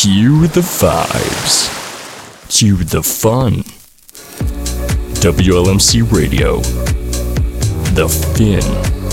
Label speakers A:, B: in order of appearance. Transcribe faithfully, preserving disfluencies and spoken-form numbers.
A: Cue the vibes. Cue the fun. W L M C Radio. The Fin